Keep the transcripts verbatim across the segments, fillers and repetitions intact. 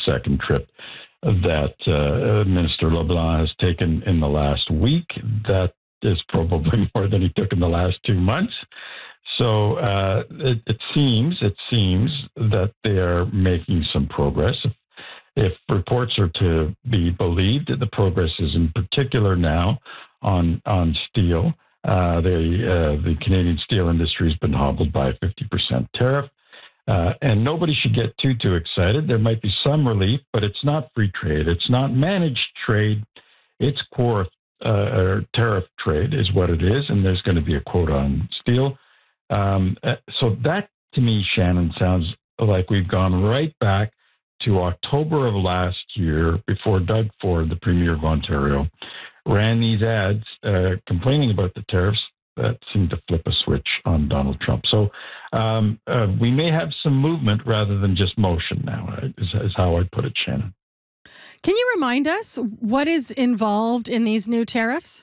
second trip that uh, Minister LeBlanc has taken in the last week. That is probably more than he took in the last two months. So uh, it, it seems it seems that they are making some progress. If, if reports are to be believed, the progress is in particular now on on steel. Uh, the uh, the Canadian steel industry has been hobbled by a fifty percent tariff, uh, and nobody should get too too excited. There might be some relief, but it's not free trade. It's not managed trade. It's core uh, or tariff trade is what it is, and there's going to be a quota on steel. Um, so that, to me, Shannon, sounds like we've gone right back to October of last year before Doug Ford, the Premier of Ontario, ran these ads uh, complaining about the tariffs that seemed to flip a switch on Donald Trump. So um, uh, we may have some movement rather than just motion now, is, is how I'd put it, Shannon. Can you remind us what is involved in these new tariffs?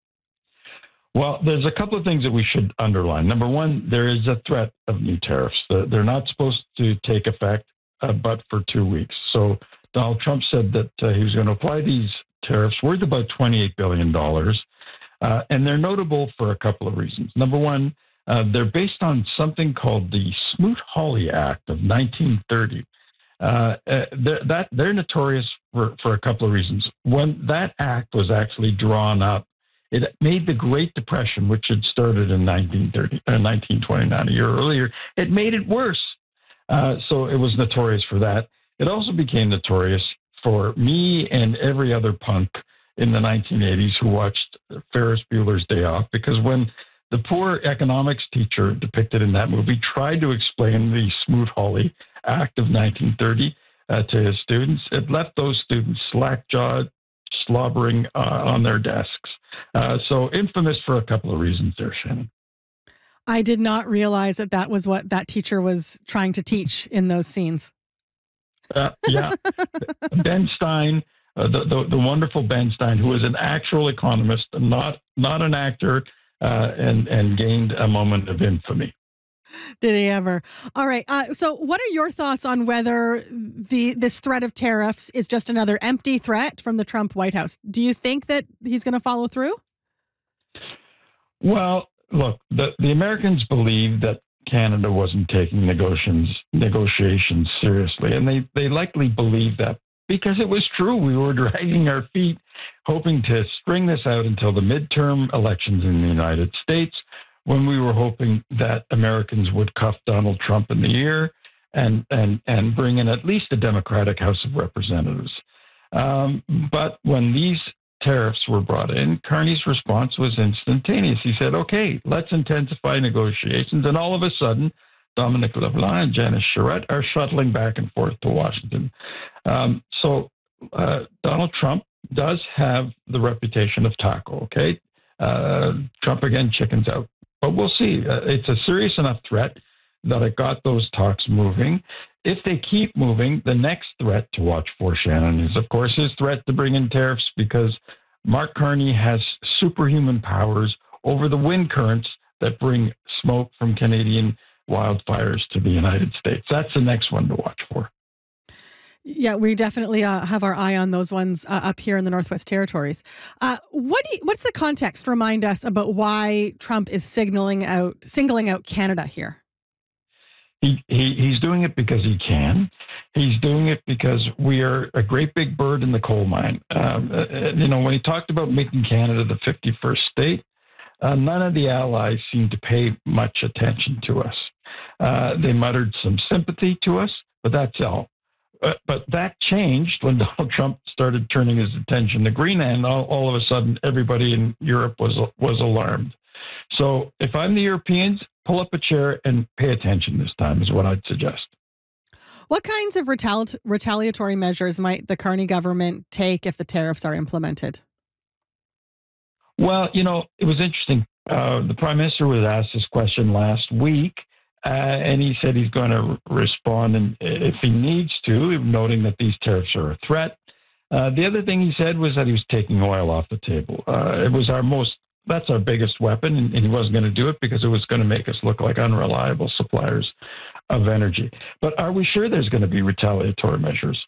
Well, there's a couple of things that we should underline. Number one, there is a threat of new tariffs. They're not supposed to take effect, uh, but for two weeks. So Donald Trump said that uh, he was going to apply these tariffs worth about twenty-eight billion dollars. Uh, and they're notable for a couple of reasons. Number one, uh, they're based on something called the Smoot-Hawley Act of nineteen thirty. Uh, uh, they're, that, they're notorious for, for a couple of reasons. When that act was actually drawn up, it made the Great Depression, which had started in nineteen thirty, uh, nineteen twenty-nine, a year earlier, it made it worse. Uh, so it was notorious for that. It also became notorious for me and every other punk in the nineteen eighties who watched Ferris Bueller's Day Off, because when the poor economics teacher depicted in that movie tried to explain the Smoot-Hawley Act of nineteen thirty uh, to his students, it left those students slack-jawed, slobbering uh, on their desks. Uh, so infamous for a couple of reasons there, Shannon. I did not realize that that was what that teacher was trying to teach in those scenes. Uh, yeah. Ben Stein, uh, the, the the wonderful Ben Stein, who was an actual economist, not not an actor, uh, and and gained a moment of infamy. Did he ever? All right. Uh, so, what are your thoughts on whether the this threat of tariffs is just another empty threat from the Trump White House? Do you think that he's going to follow through? Well, look, the the Americans believe that Canada wasn't taking negotiations negotiations seriously, and they they likely believe that because it was true. We were dragging our feet, hoping to string this out until the midterm elections in the United States, when we were hoping that Americans would cuff Donald Trump in the ear and and and bring in at least a Democratic House of Representatives. Um, but when these tariffs were brought in, Carney's response was instantaneous. He said, okay, let's intensify negotiations. And all of a sudden, Dominic LeBlanc and Janice Charette are shuttling back and forth to Washington. Um, so uh, Donald Trump does have the reputation of taco, okay? Uh, Trump again, chickens out. But we'll see. Uh, it's a serious enough threat that it got those talks moving. If they keep moving, the next threat to watch for, Shannon, is, of course, his threat to bring in tariffs, because Mark Carney has superhuman powers over the wind currents that bring smoke from Canadian wildfires to the United States. That's the next one to watch for. Yeah, we definitely uh, have our eye on those ones uh, up here in the Northwest Territories. Uh, what do you, what's the context? Remind us about why Trump is signaling out, singling out Canada here. He, he he's doing it because he can. He's doing it because we are a great big bird in the coal mine. Um, uh, you know, when he talked about making Canada the fifty-first state, uh, none of the allies seemed to pay much attention to us. Uh, they muttered some sympathy to us, but that's all. Uh, but that changed when Donald Trump started turning his attention to Greenland. All, all of a sudden, everybody in Europe was was alarmed. So if I'm the Europeans, pull up a chair and pay attention this time is what I'd suggest. What kinds of retali- retaliatory measures might the Carney government take if the tariffs are implemented? Well, you know, it was interesting. Uh, the Prime Minister was asked this question last week, uh, and he said he's going to respond and if he needs to, noting that these tariffs are a threat. Uh, the other thing he said was that he was taking oil off the table. Uh, it was our most That's our biggest weapon, and, and he wasn't going to do it because it was going to make us look like unreliable suppliers of energy. But are we sure there's going to be retaliatory measures?